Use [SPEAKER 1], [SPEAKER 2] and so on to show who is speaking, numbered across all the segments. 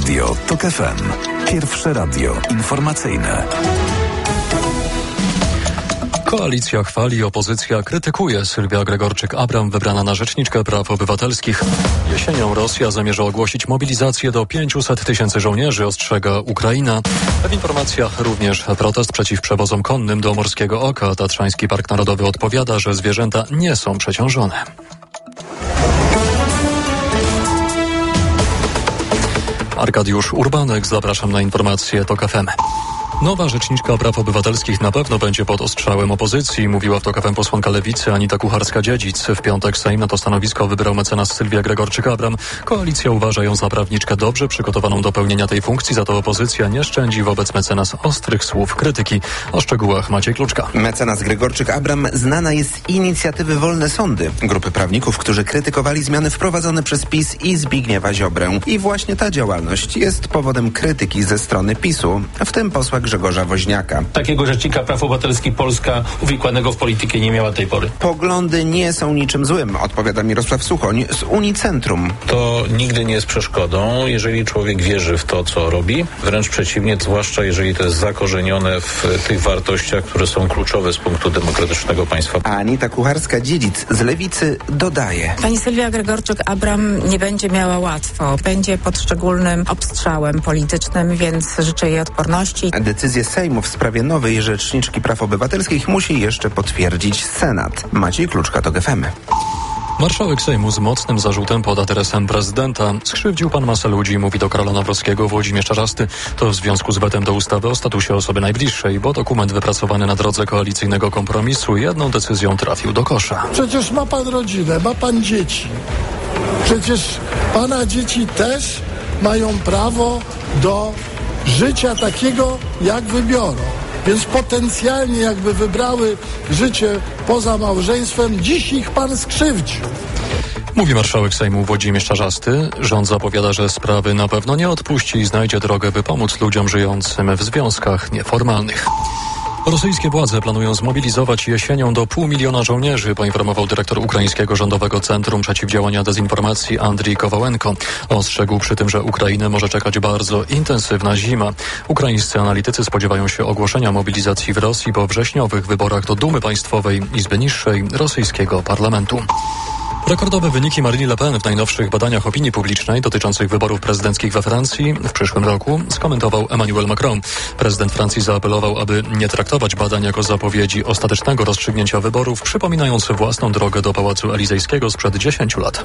[SPEAKER 1] Radio TOK FM. Pierwsze radio informacyjne. Koalicja chwali, opozycja krytykuje. Sylwia Gregorczyk-Abram wybrana na rzeczniczkę praw obywatelskich. Jesienią Rosja zamierza ogłosić mobilizację do 500 000 żołnierzy, ostrzega Ukraina. W informacjach również protest przeciw przewozom konnym do Morskiego Oka. Tatrzański Park Narodowy odpowiada, że zwierzęta nie są przeciążone. Arkadiusz Urbanek, zapraszam na informacje TOK FM. Nowa rzeczniczka praw obywatelskich na pewno będzie pod ostrzałem opozycji, mówiła w TOK FM posłanka Lewicy Anita Kucharska-Dziedzic. W piątek Sejm na to stanowisko wybrał mecenas Sylwia Gregorczyk-Abram. Koalicja uważa ją za prawniczkę dobrze przygotowaną do pełnienia tej funkcji, za to opozycja nie szczędzi wobec mecenas ostrych słów krytyki. O szczegółach Maciej Kluczka.
[SPEAKER 2] Mecenas Gregorczyk-Abram znana jest z inicjatywy Wolne Sądy, grupy prawników, którzy krytykowali zmiany wprowadzone przez PiS i Zbigniewa Ziobrę. I właśnie ta działalność jest powodem krytyki ze strony PiS-u, w tym posła Grzegorza Woźniaka.
[SPEAKER 3] Takiego rzecznika praw obywatelskich Polska uwikłanego w politykę nie miała tej pory.
[SPEAKER 2] Poglądy nie są niczym złym, odpowiada Mirosław Suchoń z Unicentrum.
[SPEAKER 4] To nigdy nie jest przeszkodą, jeżeli człowiek wierzy w to, co robi. Wręcz przeciwnie, zwłaszcza jeżeli to jest zakorzenione w tych wartościach, które są kluczowe z punktu demokratycznego państwa.
[SPEAKER 2] A Anita Kucharska-Dziedzic z Lewicy dodaje.
[SPEAKER 5] Pani Sylwia Gregorczyk-Abram nie będzie miała łatwo. Będzie pod szczególnym obstrzałem politycznym, więc życzę jej odporności.
[SPEAKER 2] Decyzję Sejmu w sprawie nowej rzeczniczki praw obywatelskich musi jeszcze potwierdzić Senat. Maciej Kluczka, TOK FM.
[SPEAKER 1] Marszałek Sejmu z mocnym zarzutem pod adresem prezydenta. Skrzywdził pan masę ludzi, mówi do Karola Nawrockiego Włodzimierz Czarzasty. To w związku z wetem do ustawy o statusie osoby najbliższej, bo dokument wypracowany na drodze koalicyjnego kompromisu jedną decyzją trafił do kosza.
[SPEAKER 6] Przecież ma pan rodzinę, ma pan dzieci. Przecież pana dzieci też mają prawo do życia takiego, jak wybiorą. Więc potencjalnie jakby wybrały życie poza małżeństwem, dziś ich pan skrzywdził.
[SPEAKER 1] Mówi marszałek Sejmu Włodzimierz Czarzasty. Rząd zapowiada, że sprawy na pewno nie odpuści i znajdzie drogę, by pomóc ludziom żyjącym w związkach nieformalnych. Rosyjskie władze planują zmobilizować jesienią do 500 000 żołnierzy, poinformował dyrektor Ukraińskiego Rządowego Centrum Przeciwdziałania Dezinformacji Andrii Kowalenko. Ostrzegł przy tym, że Ukrainę może czekać bardzo intensywna zima. Ukraińscy analitycy spodziewają się ogłoszenia mobilizacji w Rosji po wrześniowych wyborach do Dumy Państwowej, Izby Niższej rosyjskiego parlamentu. Rekordowe wyniki Marine Le Pen w najnowszych badaniach opinii publicznej dotyczących wyborów prezydenckich we Francji w przyszłym roku skomentował Emmanuel Macron. Prezydent Francji zaapelował, aby nie traktować badań jako zapowiedzi ostatecznego rozstrzygnięcia wyborów, przypominając własną drogę do Pałacu Elizejskiego sprzed 10 lat.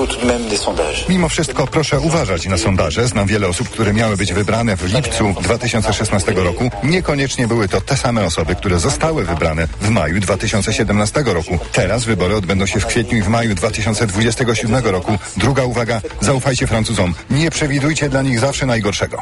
[SPEAKER 7] Mimo wszystko proszę uważać na sondaże. Znam wiele osób, które miały być wybrane w lipcu 2016 roku. Niekoniecznie były to te same osoby, które zostały wybrane w maju 2017 roku. Teraz wybory odbędą się w kwietniu i w maju 2027 roku. Druga uwaga, zaufajcie Francuzom. Nie przewidujcie dla nich zawsze najgorszego.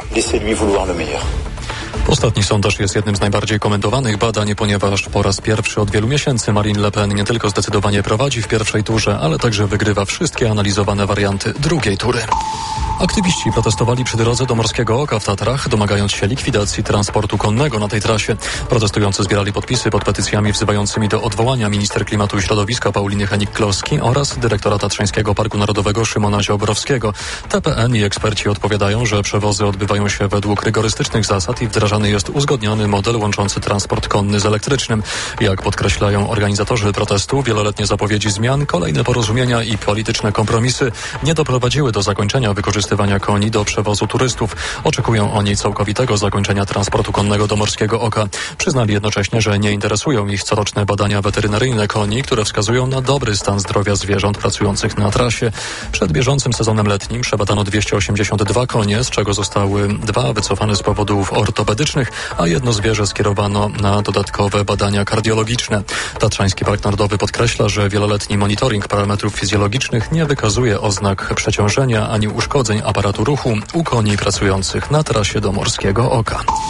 [SPEAKER 1] Ostatni sondaż jest jednym z najbardziej komentowanych badań, ponieważ po raz pierwszy od wielu miesięcy Marine Le Pen nie tylko zdecydowanie prowadzi w pierwszej turze, ale także wygrywa wszystkie analizowane warianty drugiej tury. Aktywiści protestowali przy drodze do Morskiego Oka w Tatrach, domagając się likwidacji transportu konnego na tej trasie. Protestujący zbierali podpisy pod petycjami wzywającymi do odwołania minister klimatu i środowiska Pauliny Henik-Kloski oraz dyrektora Tatrzańskiego Parku Narodowego Szymona Ziobrowskiego. TPN i eksperci odpowiadają, że przewozy odbywają się według rygorystycznych zasad i wdrażany jest uzgodniony model łączący transport konny z elektrycznym. Jak podkreślają organizatorzy protestu, wieloletnie zapowiedzi zmian, kolejne porozumienia i polityczne kompromisy nie doprowadziły do zakończenia wykorzystywania koni do przewozu turystów. Oczekują oni całkowitego zakończenia transportu konnego do Morskiego Oka. Przyznali jednocześnie, że nie interesują ich coroczne badania weterynaryjne koni, które wskazują na dobry stan zdrowia zwierząt pracujących na trasie. Przed bieżącym sezonem letnim przebadano 282 konie, z czego zostały 2 wycofane z powodów ortopedycznych, a jedno zwierzę skierowano na dodatkowe badania kardiologiczne. Tatrzański Park Narodowy podkreśla, że wieloletni monitoring parametrów fizjologicznych nie wykazuje oznak przeciążenia ani uszkodzeń aparatu ruchu u koni pracujących na trasie do Morskiego Oka.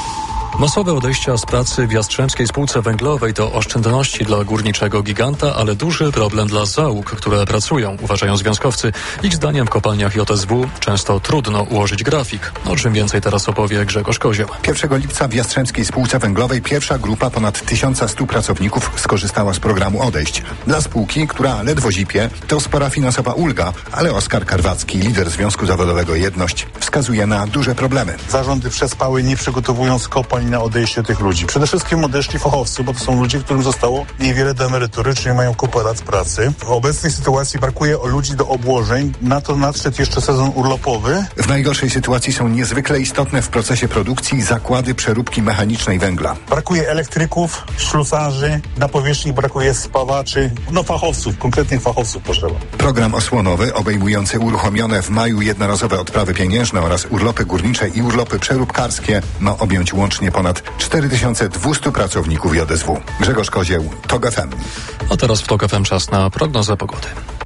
[SPEAKER 1] Masowe odejścia z pracy w Jastrzębskiej Spółce Węglowej to oszczędności dla górniczego giganta, ale duży problem dla załóg, które pracują, uważają związkowcy. Ich zdaniem w kopalniach JSW często trudno ułożyć grafik. O czym więcej teraz opowie Grzegorz Kozieł.
[SPEAKER 7] 1 lipca w Jastrzębskiej Spółce Węglowej pierwsza grupa ponad 1100 pracowników skorzystała z programu odejść. Dla spółki, która ledwo zipie, to spora finansowa ulga, ale Oskar Karwacki, lider Związku Zawodowego Jedność, wskazuje na duże problemy.
[SPEAKER 8] Zarządy przespały, nie przygotowując kopalń na odejście tych ludzi. Przede wszystkim odeszli fachowcy, bo to są ludzie, którym zostało niewiele do emerytury, czyli mają kupę lat pracy. W obecnej sytuacji brakuje ludzi do obłożeń, na to nadszedł jeszcze sezon urlopowy.
[SPEAKER 7] W najgorszej sytuacji są niezwykle istotne w procesie produkcji zakłady przeróbki mechanicznej węgla.
[SPEAKER 8] Brakuje elektryków, ślusarzy, na powierzchni brakuje spawaczy, fachowców, konkretnych fachowców potrzeba.
[SPEAKER 7] Program osłonowy obejmujący uruchomione w maju jednorazowe odprawy pieniężne oraz urlopy górnicze i urlopy przeróbkarskie ma objąć łącznie ponad 4200 pracowników JSW. Grzegorz Kozieł, TOG FM.
[SPEAKER 1] A teraz w TOG FM czas na prognozę pogody.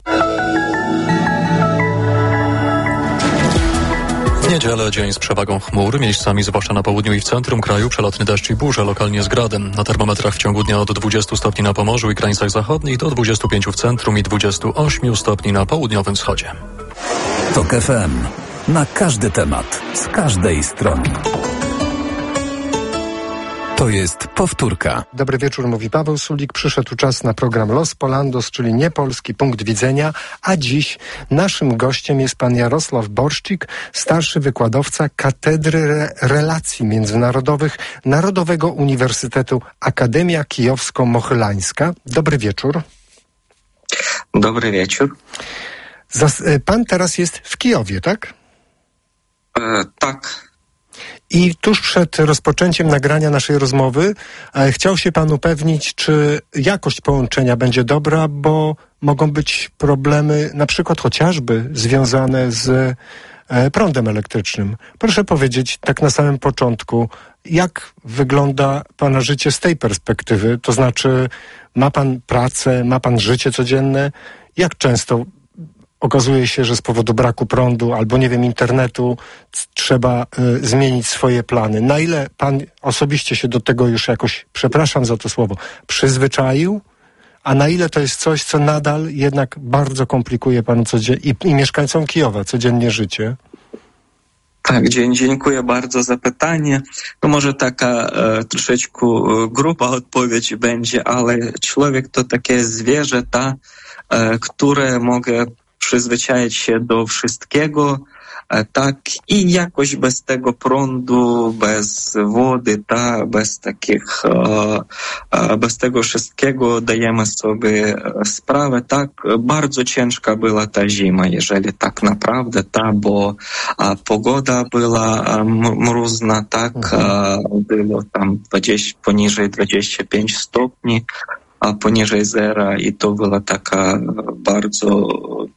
[SPEAKER 1] W niedzielę dzień z przewagą chmur, miejscami zwłaszcza na południu i w centrum kraju przelotny deszcz i burze, lokalnie z gradem. Na termometrach w ciągu dnia od 20 stopni na Pomorzu i krańcach zachodnich do 25 w centrum i 28 stopni na południowym wschodzie.
[SPEAKER 9] TOG FM. Na każdy temat, z każdej strony. To jest powtórka.
[SPEAKER 10] Dobry wieczór, mówi Paweł Sulik. Przyszedł czas na program Los Polandos, czyli niepolski punkt widzenia, a dziś naszym gościem jest pan Jarosław Borszczyk, starszy wykładowca Katedry Relacji Międzynarodowych Narodowego Uniwersytetu Akademia Kijowsko-Mohylańska. Dobry wieczór.
[SPEAKER 11] Dobry wieczór.
[SPEAKER 10] Pan teraz jest w Kijowie, tak?
[SPEAKER 11] Tak.
[SPEAKER 10] I tuż przed rozpoczęciem nagrania naszej rozmowy chciał się pan upewnić, czy jakość połączenia będzie dobra, bo mogą być problemy, na przykład chociażby związane z prądem elektrycznym. Proszę powiedzieć tak na samym początku, jak wygląda pana życie z tej perspektywy? To znaczy, ma pan pracę, ma pan życie codzienne? Jak często okazuje się, że z powodu braku prądu albo, internetu trzeba zmienić swoje plany? Na ile pan osobiście się do tego już jakoś, przepraszam za to słowo, przyzwyczaił? A na ile to jest coś, co nadal jednak bardzo komplikuje panu i mieszkańcom Kijowa codziennie życie?
[SPEAKER 11] Tak, dziękuję bardzo za pytanie. Może taka troszeczkę gruba odpowiedź będzie, ale człowiek to takie zwierzę, które mogę przyzwyczaić się do wszystkiego, tak, i jakoś bez tego prądu, bez wody, bez tego wszystkiego dajemy sobie sprawę, tak. Bardzo ciężka była ta zima, jeżeli tak naprawdę, bo pogoda była mrozna, tak, było tam poniżej 25 stopni, a poniżej zera, i to była taka bardzo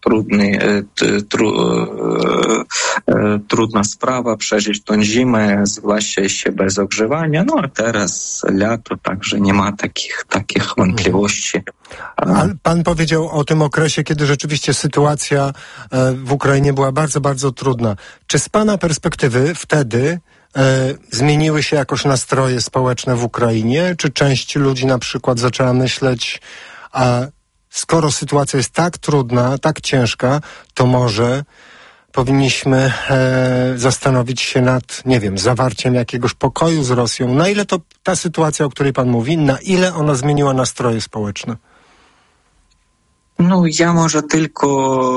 [SPEAKER 11] trudna sprawa przeżyć tą zimę, zwłaszcza jeszcze bez ogrzewania. A teraz lato, także nie ma takich wątpliwości.
[SPEAKER 10] Ale pan powiedział o tym okresie, kiedy rzeczywiście sytuacja w Ukrainie była bardzo, bardzo trudna. Czy z pana perspektywy wtedy zmieniły się jakoś nastroje społeczne w Ukrainie? Czy część ludzi na przykład zaczęła myśleć, skoro sytuacja jest tak trudna, tak ciężka, to może powinniśmy zastanowić się nad, zawarciem jakiegoś pokoju z Rosją? Na ile to ta sytuacja, o której pan mówi, na ile ona zmieniła nastroje społeczne?
[SPEAKER 11] Ja może tylko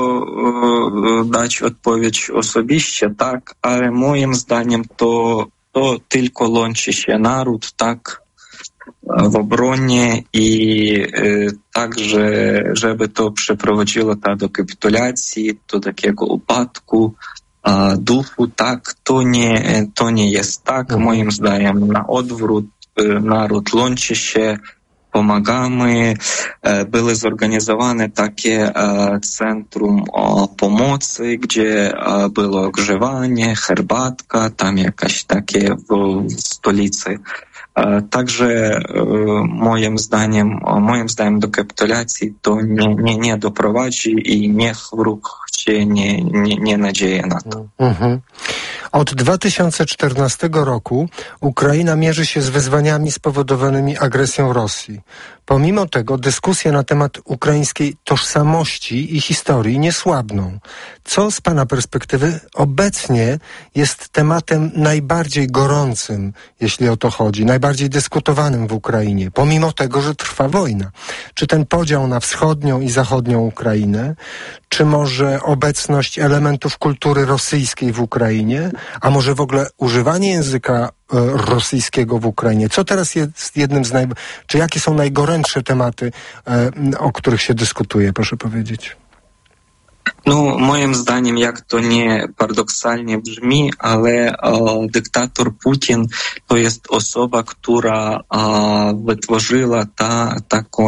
[SPEAKER 11] dać odpowiedź osobiście, tak, ale moim zdaniem to tylko łączy się naród, tak, w obronie, i także, żeby to przeprowadziło do kapitulacji, do takiego upadku duchu, tak, to nie jest tak. Moim zdaniem na odwrót, naród łączy się, pomagamy. Były zorganizowane takie centrum pomocy, gdzie było ogrzewanie, herbatka, tam jakaś takie w stolicy. Także moim zdaniem do kapitulacji to nie doprowadzi, i niech wróg się nie nadzieje na to.
[SPEAKER 10] Od 2014 roku Ukraina mierzy się z wyzwaniami spowodowanymi agresją Rosji. Pomimo tego dyskusje na temat ukraińskiej tożsamości i historii nie słabną. Co z pana perspektywy obecnie jest tematem najbardziej gorącym, jeśli o to chodzi, najbardziej dyskutowanym w Ukrainie, pomimo tego, że trwa wojna? Czy ten podział na wschodnią i zachodnią Ukrainę, czy może obecność elementów kultury rosyjskiej w Ukrainie, a może w ogóle używanie języka rosyjskiego w Ukrainie? Co teraz jest jednym z czy jakie są najgorętsze tematy, o których się dyskutuje, proszę powiedzieć?
[SPEAKER 11] No, moim zdaniem, jak to nie paradoksalnie brzmi, ale dyktator Putin to jest osoba, która wytworzyła taką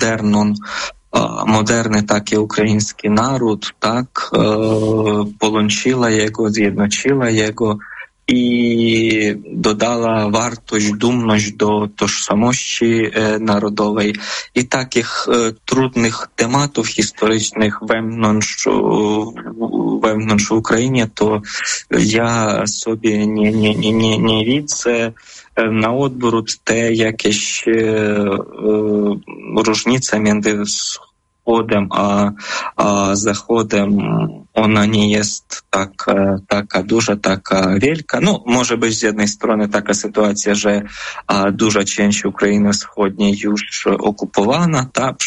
[SPEAKER 11] moderny taki український народ, так, połączyła jego, zjednoczyła jego i dodała wartość, dumność do tożsamości narodowej i takich trudnych tematów historycznych wewnątrz Ukrainy, to ja sobie nie widzę. Na odwrót te jakieś różnice między wschodem a zachodem, ona nie jest taka duża, taka wielka. No, może być z jednej strony taka sytuacja, że duża część Ukrainy Wschodniej już okupowana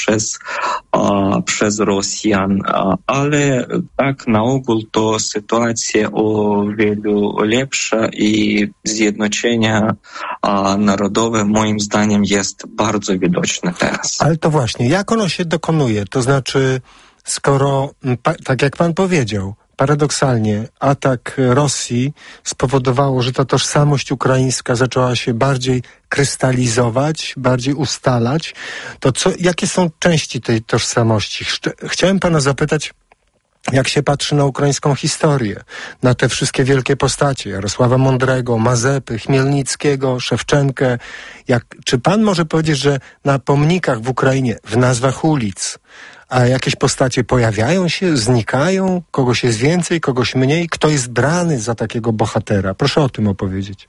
[SPEAKER 11] przez Rosjan, ale tak na ogół to sytuacja o wielu lepsza i zjednoczenia narodowe moim zdaniem jest bardzo widoczne teraz.
[SPEAKER 10] Ale to właśnie, jak ono się dokonuje? To znaczy, skoro, tak jak pan powiedział, paradoksalnie atak Rosji spowodowało, że ta tożsamość ukraińska zaczęła się bardziej krystalizować, bardziej ustalać, to jakie są części tej tożsamości? Chciałem pana zapytać, jak się patrzy na ukraińską historię, na te wszystkie wielkie postacie, Jarosława Mądrego, Mazepy, Chmielnickiego, Szewczenkę. Czy pan może powiedzieć, że na pomnikach w Ukrainie, w nazwach ulic, a jakieś postacie pojawiają się, znikają, kogoś jest więcej, kogoś mniej? Kto jest brany za takiego bohatera? Proszę o tym opowiedzieć.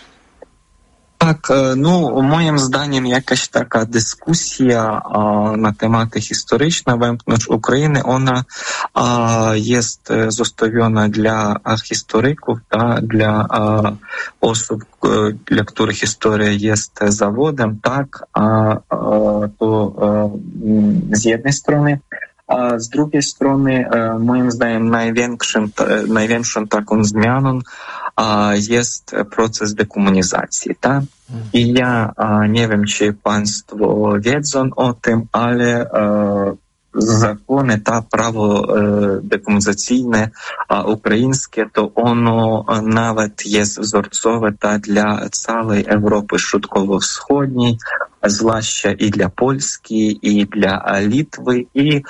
[SPEAKER 11] Tak, no moim zdaniem jakaś taka dyskusja na tematy historyczne wewnątrz Ukrainy, ona jest zostawiona dla historyków, dla osób, dla których historia jest zawodem, tak, to z jednej strony. A z drugiej strony, moim zdaniem, największą taką zmianą jest proces dekomunizacji. Tak? I ja nie wiem, czy państwo wiedzą o tym, ale закони та право декомунізаційне українське, то воно навіть є взорцове та для цілої Європи Środkowo-Wschodniej, zwłaszcza i dla Polski, i dla Litwy. I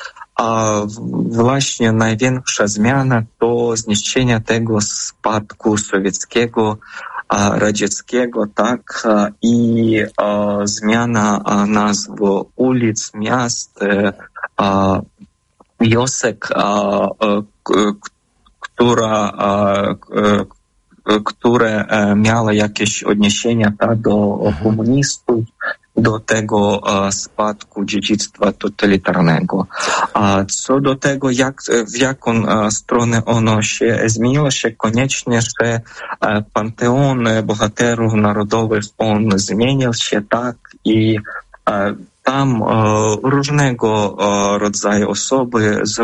[SPEAKER 11] właśnie największa zmiana to zniszczenie tego spadku sowieckiego, radzieckiego, tak, i zmiana nazwy ulic, miast, wiosek, które miały jakieś odniesienia do komunistów, do tego spadku dziedzictwa totalitarnego. A co do tego, w jaką stronę ono się zmieniło, koniecznie, że panteon bohaterów narodowych, on zmienił się, tak, i tam różnego rodzaju osoby z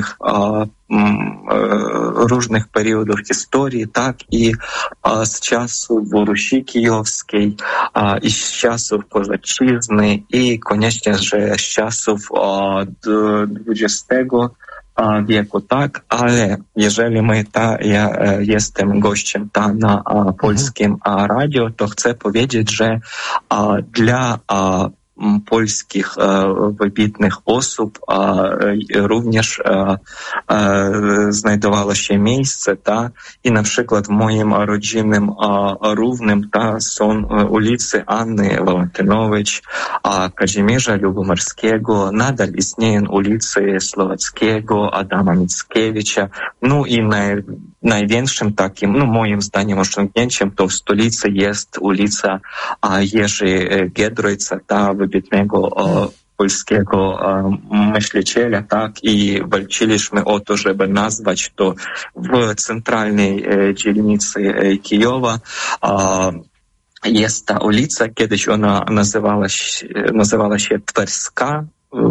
[SPEAKER 11] różnych periodów historii, tak, i z czasów Rusi Kijowskiej, i z czasów Kozaczyzny, i koniecznie, że z czasów XX wieku, tak, ale jeżeli ja jestem gościem na polskim radio, to chcę powiedzieć, że dla polskich wybitnych osób również znajdowało się miejsce, i na przykład w moim rodzinnym Równym są ulice Anny Walentynowicz, Kazimierza Lubomirskiego, nadal istnieją ulice Słowackiego, Adama Mickiewicza, no i największym takim, moim zdaniem, osiągnięciem to w stolicy jest ulica Jerzy Giedroycia, wybitnego polskiego myśliciela, tak, i walczyliśmy o to, żeby nazwać to w centralnej dzielnicy Kijowa. Jest ta ulica, kiedyś ona nazywała się Twerska,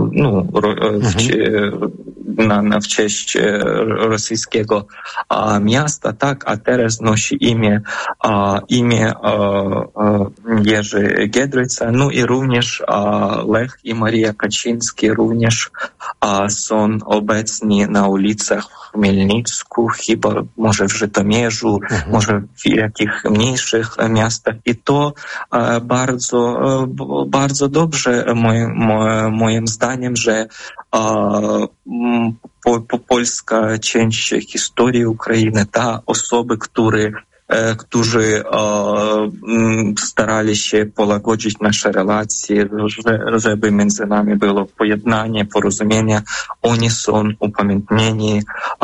[SPEAKER 11] w cześć rosyjskiego miasta, tak, a teraz nosi imię Jerzy Giedroycia, i również Lech i Maria Kaczyński również są obecni na ulicach w Chmielnicku, chyba może w Żytomierzu, może w jakich mniejszych miastach, i to bardzo dobrze moim zdaniem, że polska część historii Ukrainy, osoby, którzy starali się połagodzić nasze relacje, żeby między nami było pojednanie, porozumienie, oni są upamiętnieni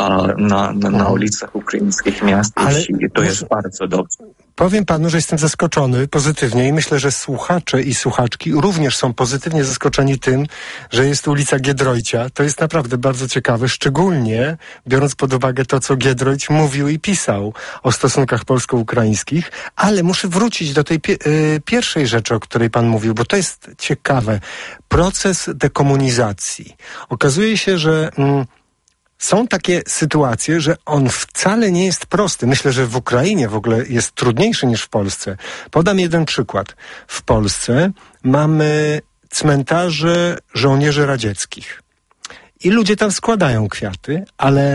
[SPEAKER 11] na ulicach ukraińskich miast i to jest bardzo dobrze.
[SPEAKER 10] Powiem panu, że jestem zaskoczony pozytywnie i myślę, że słuchacze i słuchaczki również są pozytywnie zaskoczeni tym, że jest ulica Giedroycia. To jest naprawdę bardzo ciekawe, szczególnie biorąc pod uwagę to, co Giedroyć mówił i pisał o stosunkach polsko-ukraińskich, ale muszę wrócić do tej pierwszej rzeczy, o której pan mówił, bo to jest ciekawe. Proces dekomunizacji. Okazuje się, że są takie sytuacje, że on wcale nie jest prosty. Myślę, że w Ukrainie w ogóle jest trudniejszy niż w Polsce. Podam jeden przykład. W Polsce mamy cmentarze żołnierzy radzieckich. I ludzie tam składają kwiaty,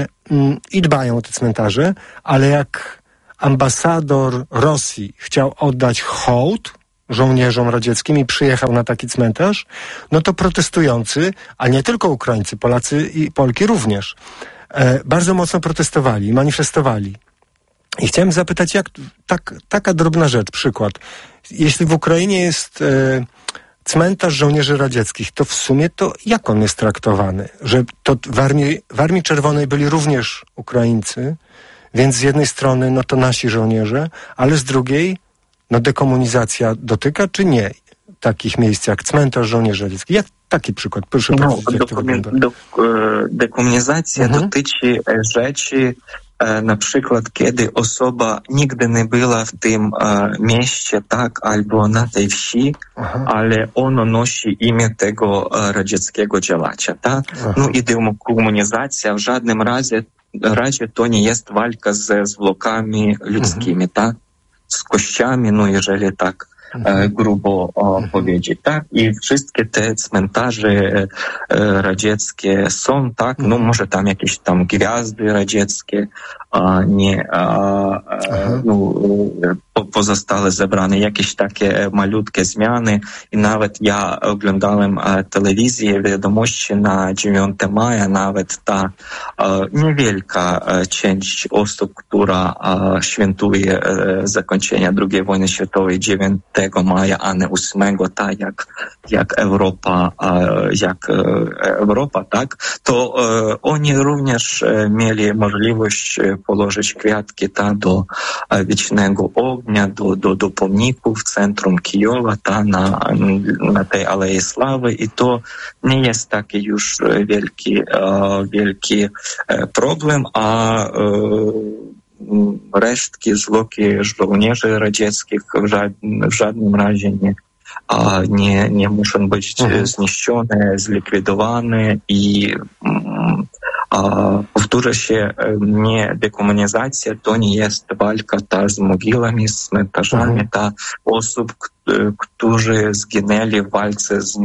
[SPEAKER 10] i dbają o te cmentarze, ale jak ambasador Rosji chciał oddać hołd żołnierzom radzieckim i przyjechał na taki cmentarz, to protestujący, a nie tylko Ukraińcy, Polacy i Polki również, bardzo mocno protestowali, manifestowali. I chciałem zapytać, taka drobna rzecz, przykład. Jeśli w Ukrainie jest cmentarz żołnierzy radzieckich, to w sumie to jak on jest traktowany? Że to w Armii Czerwonej byli również Ukraińcy, więc z jednej strony to nasi żołnierze, ale z drugiej dekomunizacja dotyka, czy nie takich miejsc jak cmentarz żołnierzy radzieckich? Jak taki przykład? Proszę powiedzieć, jak to wygląda.
[SPEAKER 11] Dekomunizacja dotyczy rzeczy, na przykład kiedy osoba nigdy nie była w tym mieście, tak, albo na tej wsi, ale ono nosi imię tego radzieckiego działacza, tak? I dekomunizacja w żadnym razie to nie jest walka ze zwłokami ludzkimi, tak? Z kościami, jeżeli tak grubo powiedzieć, tak? I wszystkie te cmentarze radzieckie są, tak? Może tam jakieś tam gwiazdy radzieckie, pozostale zebrane, jakieś takie malutkie zmiany. I nawet ja oglądałem telewizję, wiadomości na 9 maja, nawet ta niewielka część osób, która świętuje zakończenie II wojny światowej 9 maja, a nie 8, tak jak Europa, tak, to oni również mieli możliwość położyć kwiatki do wiecznego ognia, do pomników w centrum Kijowa, na tej Alei Sławy, i to nie jest taki już wielki problem, a resztki, zwłoki żołnierzy radzieckich w żadnym razie nie muszą być zniszczone, zlikwidowane i powtórzę się, nie dekomunizacja to nie jest walka z mogilami, z cmentarzami, osób, którzy zginęli w walce z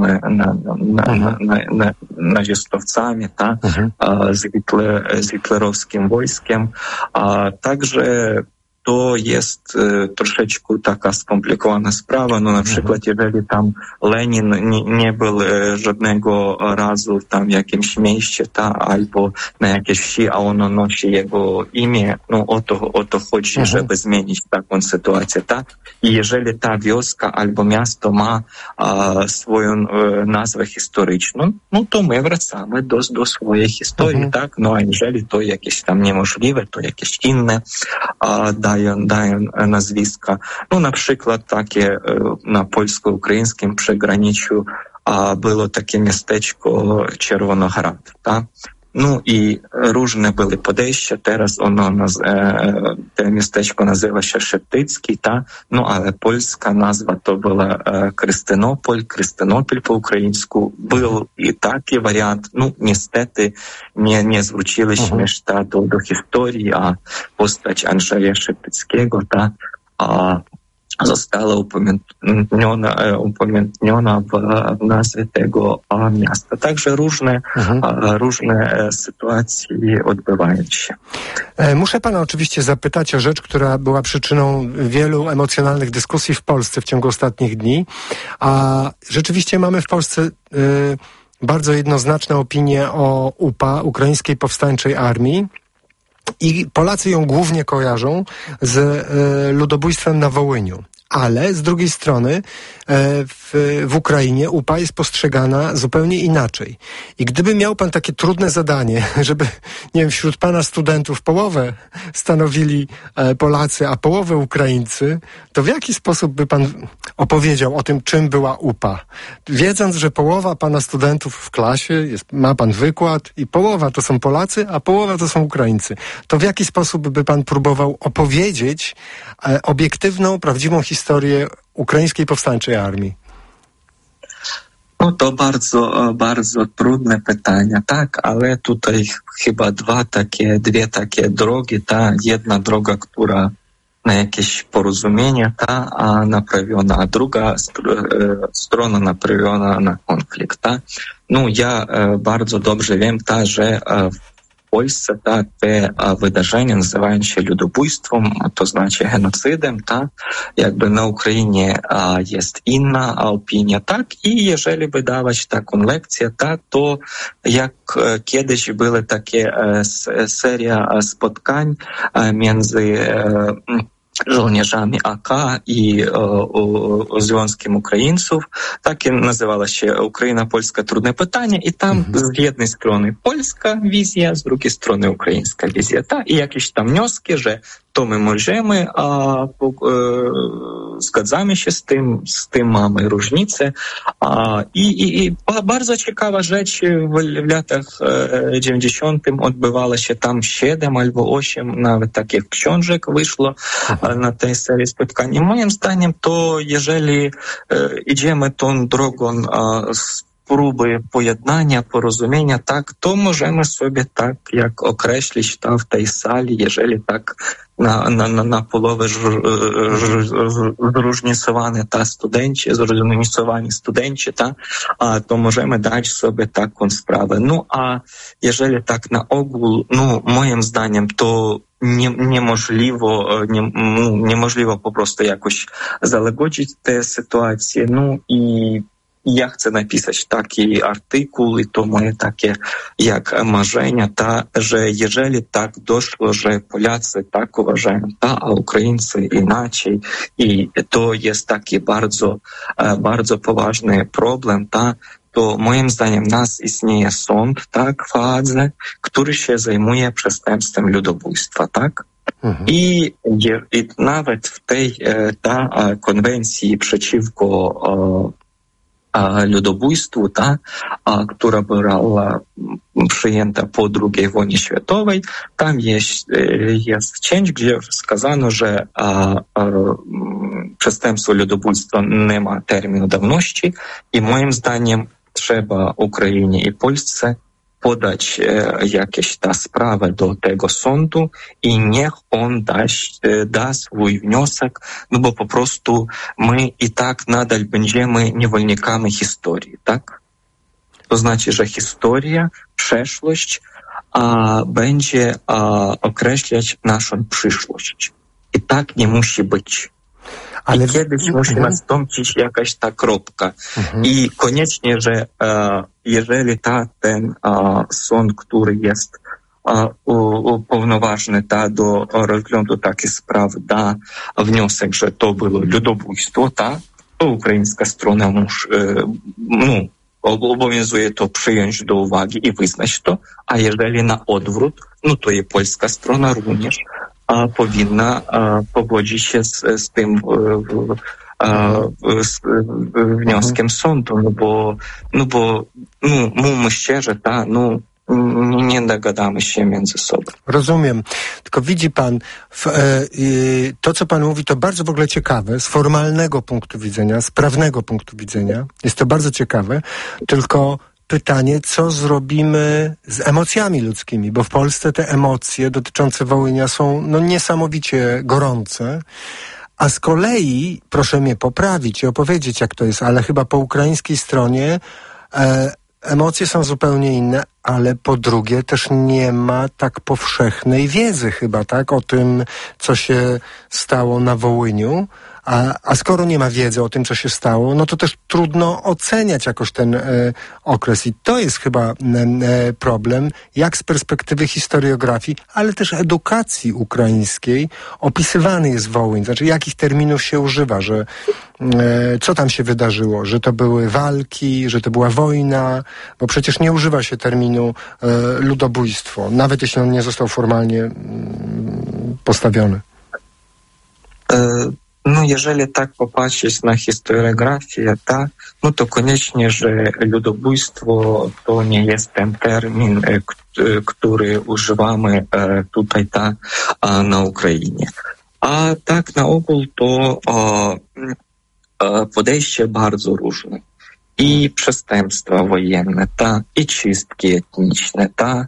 [SPEAKER 11] nazistowcami, z hitlerowskim wojskiem. Także to jest troszeczkę taka skomplikowana sprawa. No na przykład, jeżeli tam Lenin nie był żadnego razu tam w jakimś mieście, albo na jakiejś wsi, a ono nosi jego imię, no o to chodzi, żeby zmienić taką sytuację, I jeżeli ta wioska albo miasto ma swoją nazwę historyczną, no to my wracamy do swojej historii, No a jeżeli to jakieś tam niemożliwe, to jakieś inne dają nazwiska. No na przykład takie na polsko-ukraińskim przegraniczu było takie miasteczko Czerwonograd, No i różne były podejścia, teraz to miasteczko nazywa się Szeptycki, No ale polska nazwa to była Krystynopol po ukraińsku. Był i taki wariant, no niestety nie zwróciliśmy się do historii, a postać Andrzeja Szeptyckiego, została upamiętniona w nazwie tego miasta. Także różne sytuacje odbywają się.
[SPEAKER 10] Muszę pana oczywiście zapytać o rzecz, która była przyczyną wielu emocjonalnych dyskusji w Polsce w ciągu ostatnich dni. A rzeczywiście mamy w Polsce bardzo jednoznaczne opinie o UPA, Ukraińskiej Powstańczej Armii. I Polacy ją głównie kojarzą z ludobójstwem na Wołyniu. Ale z drugiej strony w Ukrainie UPA jest postrzegana zupełnie inaczej. I gdyby miał pan takie trudne zadanie, żeby, nie wiem, wśród pana studentów połowę stanowili Polacy, a połowę Ukraińcy, to w jaki sposób by pan opowiedział o tym, czym była UPA? Wiedząc, że połowa pana studentów w klasie, ma pan wykład i połowa to są Polacy, a połowa to są Ukraińcy. To w jaki sposób by pan próbował opowiedzieć obiektywną, prawdziwą historię Ukraińskiej Powstańczej Armii?
[SPEAKER 11] No to bardzo trudne pytania, ale tutaj chyba dwie takie drogi, jedna droga, która na jakieś porozumienie, naprawiona, a druga strona naprawiona na konflikt, No ja bardzo dobrze wiem, że w Polsce te wydarzenia nazywają się ludobójstwem, to znaczy genocydem, jakby na Ukrainie jest inna opinia, i jeżeli wydawać taką lekcję, to jak kiedyś były takie seria spotkań między żołnierzami AK i Związkiem Ukraińców. Takie nazywało się Ukraina, Polska, trudne pytanie i tam z jednej strony polska wizja, z drugiej strony ukraińska wizja. I jakieś tam wnioski, że to my możemy, zgadzamy się z tym mamy różnice. I bardzo ciekawa rzecz w latach 90. odbywała się tam 7 albo 8 nawet takich książek wyszło na tej serii spotkań. I moim zdaniem to jeżeli idziemy tą drogą próby pojednania, porozumienia, to możemy sobie jak określić w tej sali, jeżeli na połowę zróżnicowani studenci, to możemy dać sobie taką sprawę. No a jeżeli tak na ogół, moim zdaniem to niemożliwo po prostu jakoś załagodzić tę sytuację. No i ja chcę napisać taki artykuł i to moje takie jak marzenia, że jeżeli tak doszło, że Polacy tak uważają, a Ukraińcy inaczej, i to jest taki bardzo poważny problem, to moim zdaniem nas istnieje sąd, w Hadze, który się zajmuje przestępstwem ludobójstwa, I nawet w tej konwencji przeciwko ludobójstwu, która była przyjęta po II wojnie światowej, tam jest część, gdzie wskazano, że przestępstwo ludobójstwa nie ma terminu dawności i moim zdaniem trzeba Ukrainie i Polsce podać jakieś sprawę do tego sądu i niech on da swój wniosek, bo po prostu my i tak nadal będziemy niewolnikami historii, To znaczy, że historia, przeszłość będzie określać naszą przyszłość. I tak nie musi być. Ale kiedyś musi nastąpić jakaś ta kropka. I koniecznie, że jeżeli ten sąd, który jest uповноважений до розгляду таких справ да внесок, że to było ludobójstwo, to ukraińska strona obowiązuje to przyjąć do uwagi i wyznać to, a jeżeli na odwrót, to i polska strona również powinna pogodzić się z tym wnioskiem sądu, bo mówmy szczerze, nie dogadamy się między sobą.
[SPEAKER 10] Rozumiem. Tylko widzi pan, to co pan mówi, to bardzo w ogóle ciekawe, z formalnego punktu widzenia, z prawnego punktu widzenia. Jest to bardzo ciekawe, tylko pytanie, co zrobimy z emocjami ludzkimi, bo w Polsce te emocje dotyczące Wołynia są niesamowicie gorące, a z kolei, proszę mnie poprawić i opowiedzieć, jak to jest, ale chyba po ukraińskiej stronie emocje są zupełnie inne, ale po drugie też nie ma tak powszechnej wiedzy chyba, o tym, co się stało na Wołyniu. A skoro nie ma wiedzy o tym, co się stało, to też trudno oceniać jakoś ten okres. I to jest chyba problem, jak z perspektywy historiografii, ale też edukacji ukraińskiej opisywany jest Wołyń. Znaczy, jakich terminów się używa, że co tam się wydarzyło, że to były walki, że to była wojna, bo przecież nie używa się terminu ludobójstwo, nawet jeśli on nie został formalnie postawiony.
[SPEAKER 11] Jeżeli tak popatrzeć na historiografię, to koniecznie, że ludobójstwo to nie jest ten termin, który używamy tutaj na Ukrainie. A tak na ogół to podejście bardzo różne. I przestępstwa wojenne, i czystki etniczne,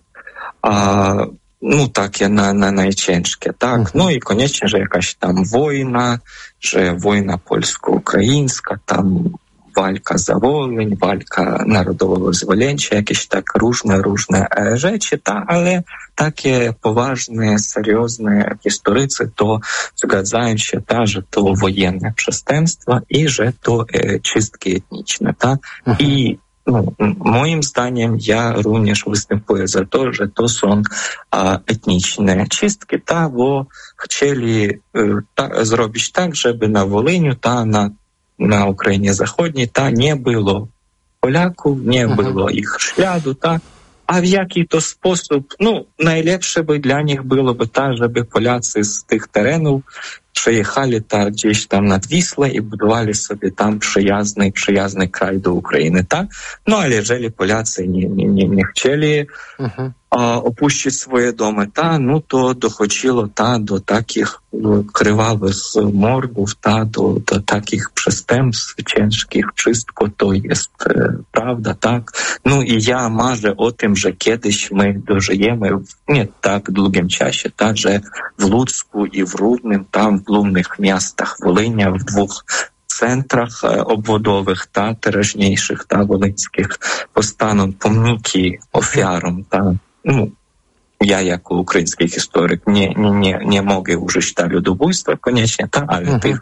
[SPEAKER 11] takie najciężkie, i koniecznie, że jakaś tam wojna, że wojna polsko-ukraińska, tam walka za Wołyń, walka narodowego wyzwolenia, jakieś tak różne rzeczy, ale takie poważne, seriozne historycy to zgadzają się, że to wojenne przestępstwa i że to czystki etniczne, I moim zdaniem ja również występuję za to, że to są etniczne czystki, bo chcieli zrobić tak, żeby na Wołyniu, na Ukrainie Zachodniej, nie było Polaków, nie było ich śladu, a w jaki to sposób, najlepsze by dla nich byłoby żeby Polacy z tych terenów przyjechali gdzieś tam nad Wisłą i budowali sobie tam przyjazny kraj do Ukrainy, ale jeżeli Polacy nie chcieli opuścić swoje domy, to dochodziło do takich krwawych mordów, do takich przestępstw ciężkich, wszystko to jest prawda, I ja marzę o tym, że kiedyś my dożyjemy w nie tak długim czasie, że w Ludzku i w Rudnym, w głównych miastach Wolynia, w dwóch centrach obwodowych, teraźniejszych, wolyńskich, powstaną pomniki ofiarom, ja jako ukraiński historyk nie mogę użyć ludobójstwa koniecznie, ale tych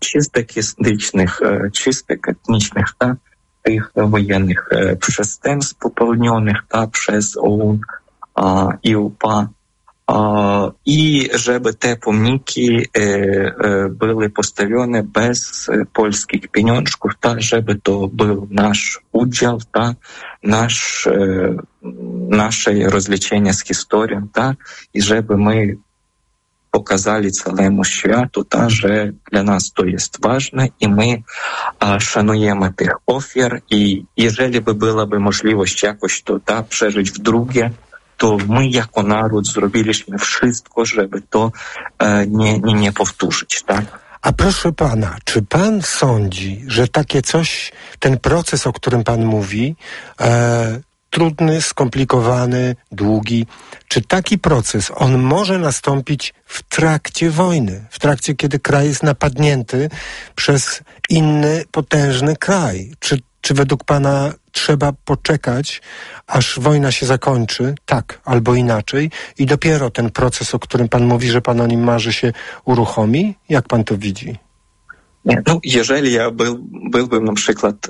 [SPEAKER 11] czystek etnicznych, tych wojennych przestępstw popełnionych przez OUN i UPA, i żeby te pomniki były postawione bez polskich pieniążków, żeby to był nasz udział, nasze rozliczenie z historią, i żeby my pokazali całemu światu, że dla nas to jest ważne i my szanujemy tych ofiar, i jeżeli by była możliwość jakoś to przeżyć w drugie, to my jako naród zrobiliśmy wszystko, żeby to nie powtórzyć,
[SPEAKER 10] A proszę pana, czy pan sądzi, że takie coś, ten proces, o którym pan mówi, trudny, skomplikowany, długi, czy taki proces, on może nastąpić w trakcie wojny, w trakcie, kiedy kraj jest napadnięty przez inny, potężny kraj? Czy według pana trzeba poczekać, aż wojna się zakończy, tak albo inaczej, i dopiero ten proces, o którym pan mówi, że pan o nim marzy, się uruchomi? Jak pan to widzi?
[SPEAKER 11] No, jeżeli ja byłbym na przykład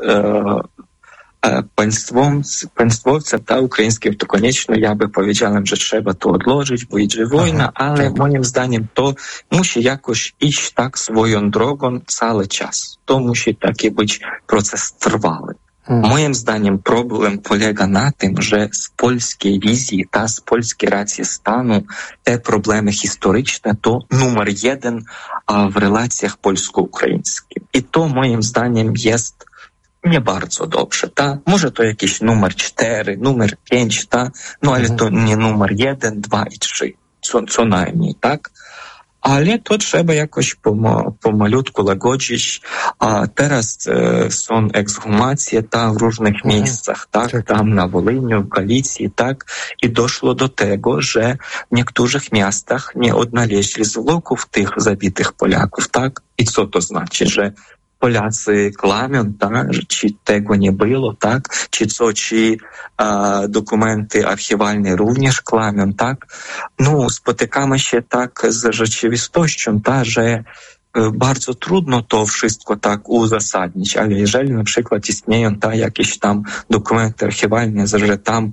[SPEAKER 11] państwowcem ukraińskim, to koniecznie ja by powiedziałem, że trzeba to odłożyć, bo idzie wojna, ale moim zdaniem to musi jakoś iść tak swoją drogą cały czas. To musi taki być proces trwały. Moim zdaniem problem polega na tym, że z polskiej wizji ta z polskiej racji stanu te problemy historyczne to numer jeden w relacjach polsko-ukraińskich. I to moim zdaniem jest nie bardzo dobrze, ta? Może to jakiś numer 4, numer 5, ta? No ale to nie numer 1, 2 i 3, co najmniej, tak? Ale to trzeba jakoś pomalutku łagodzić. A teraz są ekshumacje w różnych miejscach, tak? Tam na Волині, w Galicji, tak? I doszło do tego, że w niektórych miastach nie odnaleźli zwłoków tych zabitych Polaków, tak? I co to znaczy, że Polacy kłamią, tak? Czy tego nie było, tak? Czy dokumenty archiwalne również kłamią, tak? No, spotykamy się tak z rzeczywistością, tak? Że bardzo trudno to wszystko tak uzasadnić, ale jeżeli na przykład istnieją jakieś tam dokumenty archiwalne, że tam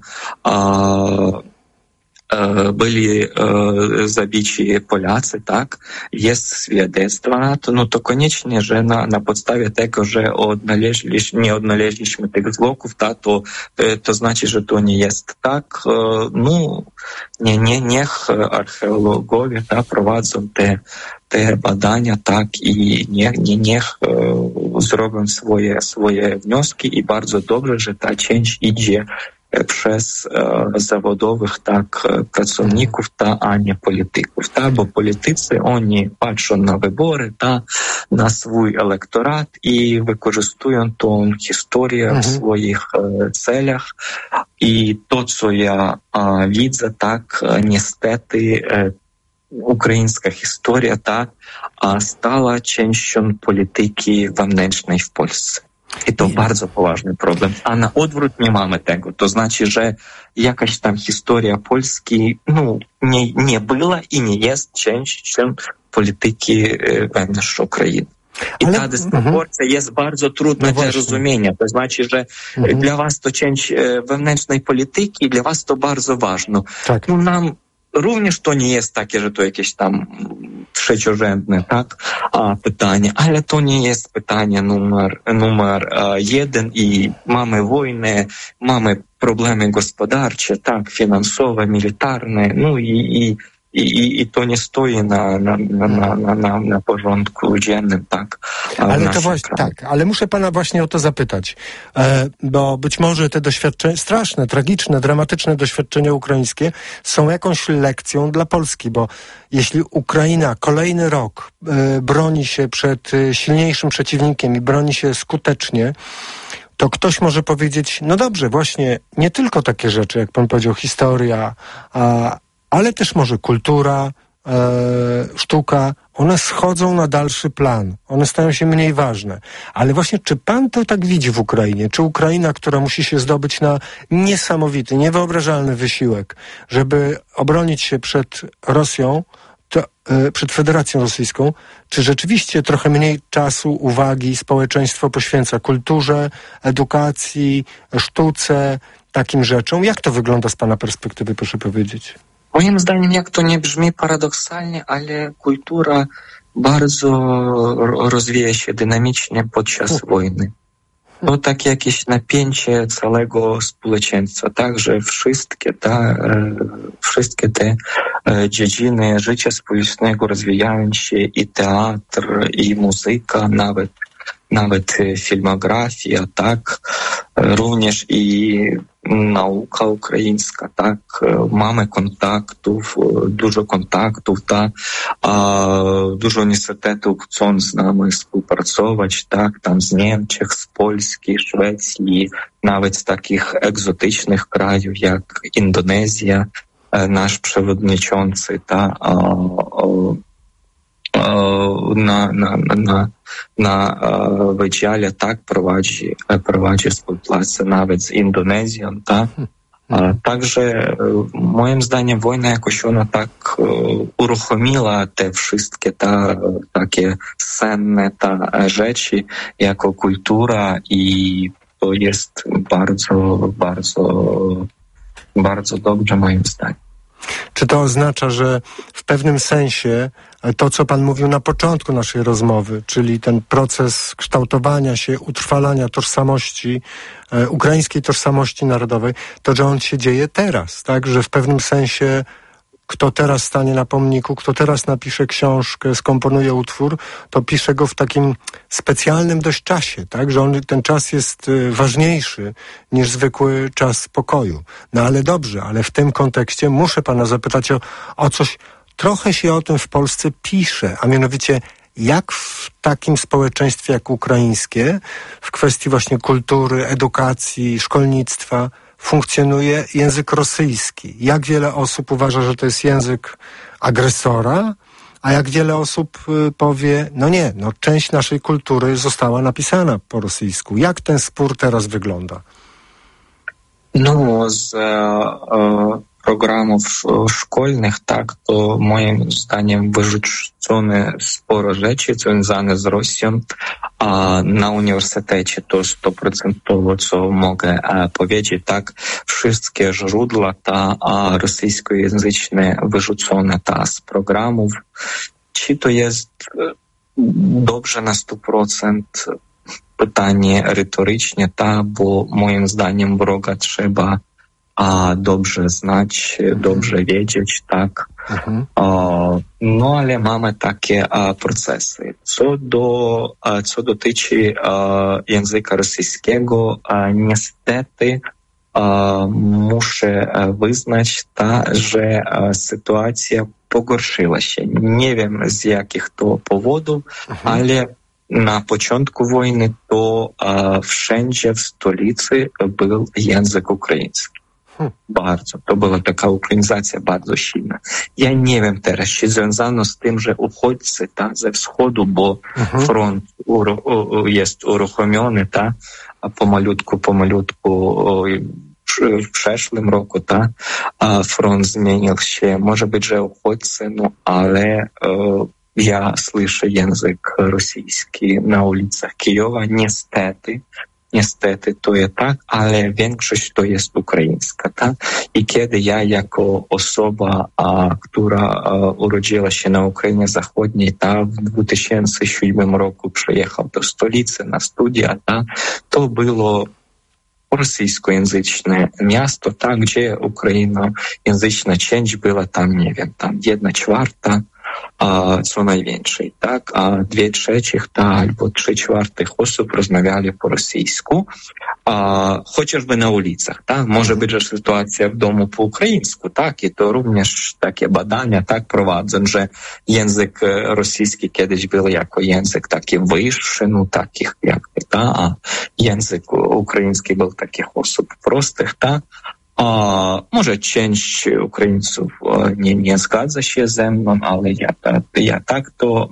[SPEAKER 11] byli zabici Polacy, tak? Jest świadectwo na to, no to koniecznie, że na podstawie tego, że nie odnaleźliśmy tych zwłoków, to znaczy, że to nie jest tak. No, niech archeologowie prowadzą te badania, tak, i niech zrobią swoje wnioski i bardzo dobrze, że ta część idzie przez zawodowych pracowników, a nie polityków, bo politycy, oni patrzą na wybory, na swój elektorat i wykorzystują tą historię w swoich celach. I to, co ja widzę, tak, niestety ukraińska historia stała częścią polityki wewnętrznej w Polsce. I to bardzo poważny problem. A na odwrót nie mamy tego. To znaczy, że jakaś tam historia Polski nie była i nie jest częścią polityki wewnętrznej Ukrainy. I ta dysproporcja jest bardzo trudna do rozumienia. To znaczy, że dla was to część wewnętrznej polityki, dla was to bardzo ważne.
[SPEAKER 10] Tak.
[SPEAKER 11] Nam również to nie jest takie, że to jakieś tam trzeciorzędne pytanie, ale to nie jest pytanie numer 1 i mamy wojnę, mamy problemy gospodarcze, finansowe, militarne, no i to nie stoi na porządku dziennym, tak.
[SPEAKER 10] Ale to właśnie, tak, ale muszę pana właśnie o to zapytać, bo być może te doświadczenia, straszne, tragiczne, dramatyczne doświadczenia ukraińskie są jakąś lekcją dla Polski, bo jeśli Ukraina kolejny rok broni się przed silniejszym przeciwnikiem i broni się skutecznie, to ktoś może powiedzieć, no dobrze, właśnie nie tylko takie rzeczy, jak pan powiedział, historia, ale też może kultura, sztuka, one schodzą na dalszy plan. One stają się mniej ważne. Ale właśnie, czy pan to tak widzi w Ukrainie? Czy Ukraina, która musi się zdobyć na niesamowity, niewyobrażalny wysiłek, żeby obronić się przed Rosją, przed Federacją Rosyjską, czy rzeczywiście trochę mniej czasu, uwagi społeczeństwo poświęca kulturze, edukacji, sztuce, takim rzeczom? Jak to wygląda z pana perspektywy, proszę powiedzieć?
[SPEAKER 11] Moim zdaniem, jak to nie brzmi paradoksalnie, ale kultura bardzo rozwija się dynamicznie podczas wojny. To takie jakieś napięcie całego społeczeństwa, także wszystkie te dziedziny życia społecznego rozwijają się, i teatr, i muzyka, nawet filmografia, tak, również i nauka ukraińska, tak, mamy dużo kontaktów, dużo uniwersytetów chcą z nami współpracować, tak, tam z Niemczech, z Polski, Szwecji, nawet z takich egzotycznych krajów jak Indonezja, nasz przewodniczący, на wydziale tak prowadzi współpracę nawet z Indonezją, tak? Także moim zdaniem wojna jakoś ona tak uruchomiła te wszystkie takie cenne rzeczy jako kultura i to jest bardzo dobrze moim zdaniem.
[SPEAKER 10] Czy to oznacza, że w pewnym sensie to, co pan mówił na początku naszej rozmowy, czyli ten proces kształtowania się, utrwalania tożsamości, ukraińskiej tożsamości narodowej, to, że on się dzieje teraz, tak? Że w pewnym sensie kto teraz stanie na pomniku, kto teraz napisze książkę, skomponuje utwór, to pisze go w takim specjalnym dość czasie, tak? Że ten czas jest ważniejszy niż zwykły czas spokoju. No ale dobrze, ale w tym kontekście muszę pana zapytać o coś, trochę się o tym w Polsce pisze, a mianowicie jak w takim społeczeństwie jak ukraińskie, w kwestii właśnie kultury, edukacji, szkolnictwa, funkcjonuje język rosyjski. Jak wiele osób uważa, że to jest język agresora, a jak wiele osób powie, część naszej kultury została napisana po rosyjsku. Jak ten spór teraz wygląda?
[SPEAKER 11] Z programów szkolnych, tak, to moim zdaniem wyrzucone sporo rzeczy związane z Rosją, a na uniwersytecie to 100%, co mogę powiedzieć, tak, wszystkie źródła rosyjskojęzyczne wyrzucone z programów. Czy to jest dobrze na 100%? Pytanie retorycznie, bo moim zdaniem wroga trzeba dobrze znać, dobrze wiedzieć, tak. Ale mamy takie procesy. Co dotyczy języka rosyjskiego, niestety muszę wyznać, że sytuacja pogorszyła się. Nie wiem z jakich to powodów, ale na początku wojny to wszędzie w stolicy był język ukraiński. Bardzo. To była taka ukrainizacja bardzo silna. Ja nie wiem teraz, czy związano z tym, że uchodźcy ze wschodu, bo front jest uruchomiony, a pomalutku w przeszłym roku, front zmienił się. Może być, że uchodźcy, ale ja słyszę język rosyjski na ulicach Kijowa, Niestety to jest tak, ale większość to jest ukraińska, tak? I kiedy ja jako osoba, która urodziła się na Ukrainie Zachodniej, w 2007 roku przyjechał do stolicy na studia, to było rosyjskojęzyczne miasto, gdzie ukrainojęzyczna część była nie wiem, 1/4, co najwięcej, tak? A 2/3 albo 3/4 osób rozmawiali po rosyjsku, chociażby na ulicach, tak? Może być, że sytuacja w domu po ukraińsku, tak? I to również takie badania, tak, prowadzą, że język rosyjski kiedyś był jako język taki wyższy, takich jakby, a język ukraiński był takich osób prostych, tak? Może część Ukraińców nie zgadza się ze mną, ale ja tak to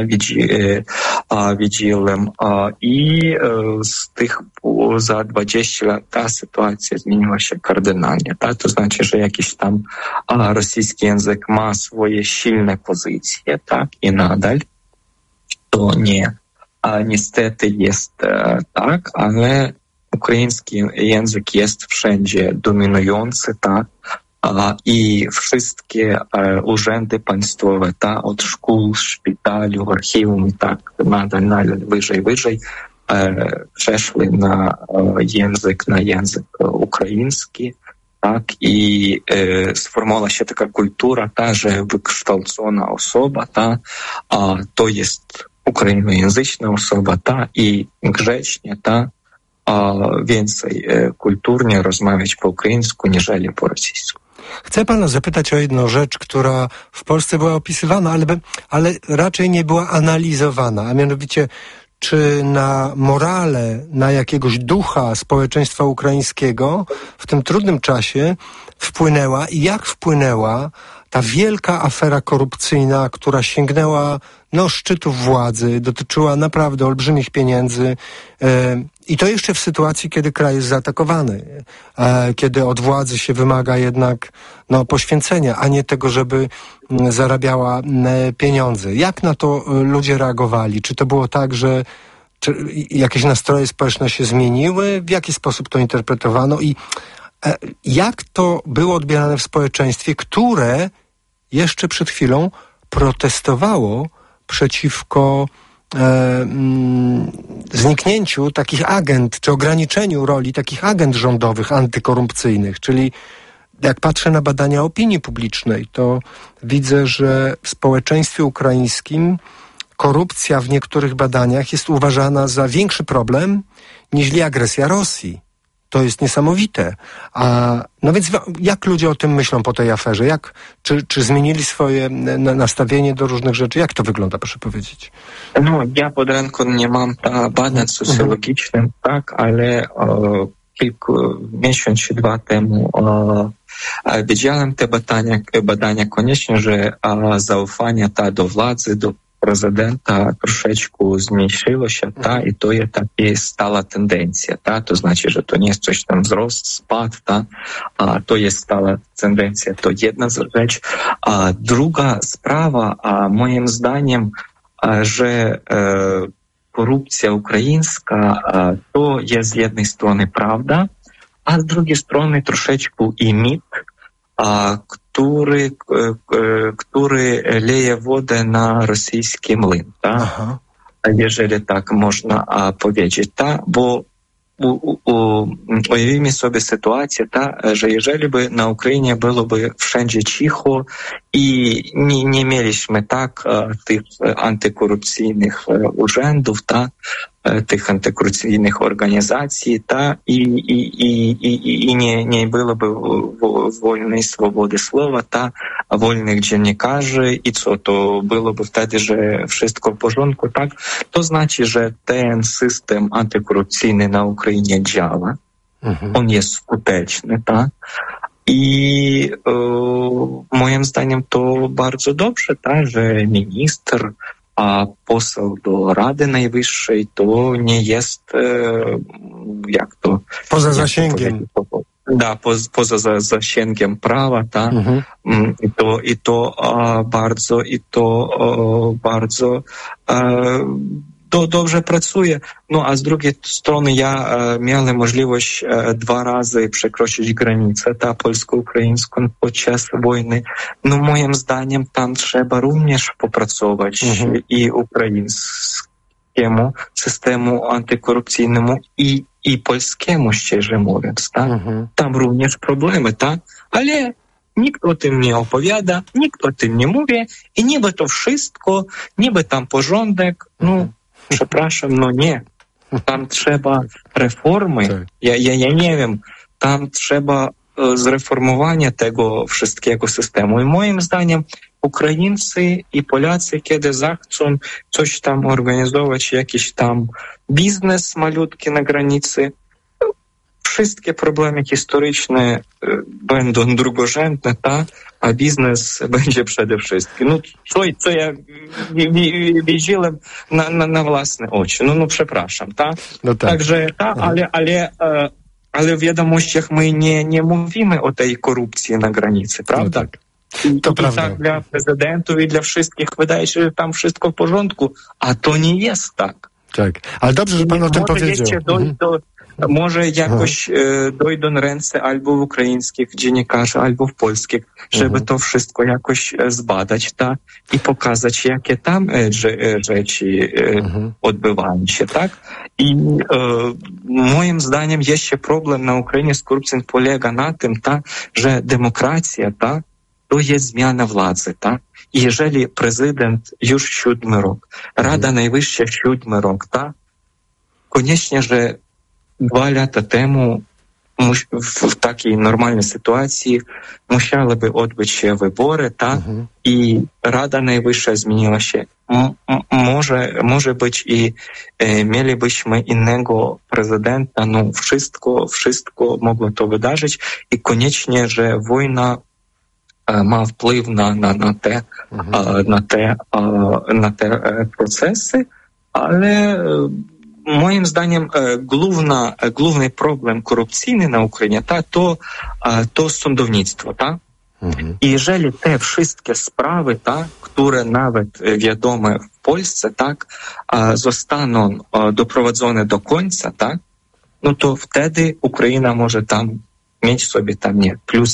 [SPEAKER 11] widziałem. I z tych za 20 lat ta sytuacja zmieniła się kardynalnie. To znaczy, że jakiś tam rosyjski język ma swoje silne pozycje, tak, i nadal to nie. Niestety jest tak, ale ukraiński język jest wszędzie dominujący, tak, i wszystkie urzędy państwowe, od szkół, szpitali, archiwum, tak, nadal wyżej, przeszły na język ukraiński, tak, i sformowała się taka kultura, że wykształcona osoba, to jest ukrainojęzyczna osoba, i grzecznie, więcej kulturnie rozmawiać po ukraińsku, niżeli po rosyjsku.
[SPEAKER 10] Chcę pana zapytać o jedną rzecz, która w Polsce była opisywana, ale raczej nie była analizowana, a mianowicie czy na morale, na jakiegoś ducha społeczeństwa ukraińskiego w tym trudnym czasie wpłynęła i jak wpłynęła ta wielka afera korupcyjna, która sięgnęła szczytów władzy, dotyczyła naprawdę olbrzymich pieniędzy i to jeszcze w sytuacji, kiedy kraj jest zaatakowany, kiedy od władzy się wymaga jednak poświęcenia, a nie tego, żeby zarabiała pieniądze. Jak na to ludzie reagowali? Czy to było tak, że jakieś nastroje społeczne się zmieniły? W jaki sposób to interpretowano? I jak to było odbierane w społeczeństwie, które jeszcze przed chwilą protestowało przeciwko zniknięciu takich agent, czy ograniczeniu roli takich agent rządowych antykorupcyjnych, czyli jak patrzę na badania opinii publicznej, to widzę, że w społeczeństwie ukraińskim korupcja w niektórych badaniach jest uważana za większy problem niż agresja Rosji. To jest niesamowite. No więc jak ludzie o tym myślą po tej aferze? Czy zmienili swoje nastawienie do różnych rzeczy? Jak to wygląda, proszę powiedzieć?
[SPEAKER 11] Ja pod ręką nie mam badań socjologicznych, tak, ale miesiąc czy 2 temu widziałem te badania. Koniecznie, że zaufanie do władzy, do prezydenta troszeczkę zmniejszyło się, i to jest taka stała tendencja, to znaczy, że to nie jest coś tam wzrost, spad, a to jest stała tendencja, to jedna rzecz. A druga sprawa, moim zdaniem, że korupcja ukraińska to jest z jednej strony prawda, a z drugiej strony troszeczkę i mit, który leje wodę na rosyjski młyn, jeżeli tak można powiedzieć, bo uявimy sobie sytuację, że jeżeli by na Ukrainie byłoby wszędzie cicho i nie mieliśmy tych antykorupcyjnych urzędów, tych antykorupcyjnych organizacji, i nie byłoby wolnej swobody słowa, wolnych dziennikarzy, i co, to byłoby wtedy, że wszystko w porządku, to znaczy, że ten system antykorupcyjny na Ukrainie działa, on jest skuteczny, i moim zdaniem to bardzo dobrze, że minister, a poseł do Rady Najwyższej to nie jest,
[SPEAKER 10] poza zasięgiem.
[SPEAKER 11] Poza zasięgiem prawa, i to bardzo dobrze pracuje. A z drugiej strony ja miałem możliwość 2 razy przekroczyć granicę polsko-ukraińską podczas wojny. Moim zdaniem tam trzeba również popracować i ukraińskiemu systemu antykorupcyjnemu i polskiemu, szczerze mówiąc. Tam również problemy, ale nikt o tym nie opowiada, nikt o tym nie mówi i niby to wszystko, niby tam porządek, przepraszam, nie. Tam trzeba reformy. Ja nie wiem, tam trzeba zreformowania tego wszystkiego systemu. I moim zdaniem Ukraińcy i Polacy, kiedy zechcą coś tam organizować, jakiś tam biznes malutki na granicy, wszystkie problemy historyczne będą drugorzędne, a biznes będzie przede wszystkim. Co ja widziałem na własne oczy. Przepraszam, Także, ale w wiadomościach my nie mówimy o tej korupcji na granicy, prawda?
[SPEAKER 10] To prawda.
[SPEAKER 11] Dla prezydentów i dla wszystkich wydaje się, że tam wszystko w porządku, a to nie jest tak.
[SPEAKER 10] Tak, ale dobrze, że pan o tym powiedział.
[SPEAKER 11] Może jakoś dojdą ręce albo ukraińskich dziennikarzy, albo w polskich, żeby to wszystko jakoś zbadać i pokazać, jakie tam rzeczy odbywają się, I moim zdaniem jeszcze problem na Ukrainie z korupcją polega na tym, że demokracja, to jest zmiana władzy, I jeżeli prezydent już 7 rok, Rada Najwyższa 7 rok, koniecznie, że 2 lata temu w takiej normalnej sytuacji musiałyby odbyć się wybory, i Rada Najwyższa zmieniła się. Może być i mielibyśmy innego prezydenta, wszystko mogło to wydarzyć i koniecznie, że wojna ma wpływ na te procesy, ale moim zdaniem główny problem korupcyjny na Ukrainie to sądownictwo, tak? I jeżeli te wszystkie sprawy, tak, które nawet wiadome w Polsce, tak, zostaną doprowadzone do końca, tak, no to wtedy Ukraina może tam mieć sobie plus